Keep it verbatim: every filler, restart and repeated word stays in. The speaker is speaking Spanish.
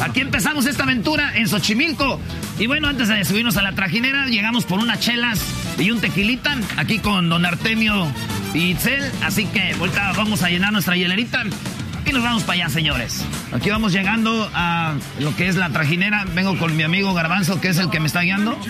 aquí empezamos esta aventura en Xochimilco. Y bueno, antes de subirnos a la trajinera, llegamos por unas chelas y un tequilita, aquí con don Artemio y Itzel. Así que ahorita vamos a llenar nuestra hielerita y nos vamos para allá, señores. Aquí vamos llegando a lo que es la trajinera. Vengo con mi amigo Garbanzo, que es el que me está guiando.